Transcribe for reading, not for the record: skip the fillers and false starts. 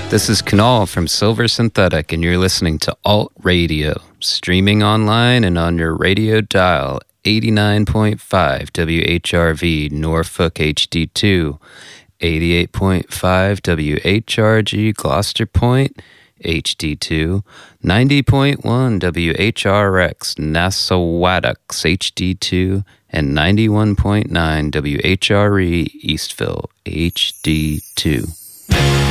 This is Kunal from Silver Synthetic, and you're listening to Alt Radio, streaming online and on your radio dial, 89.5 WHRV Norfolk HD2, 88.5 WHRG Gloucester Point HD2, 90.1 WHRX Nassauwatucks HD2, and 91.9 WHRE Eastville HD2.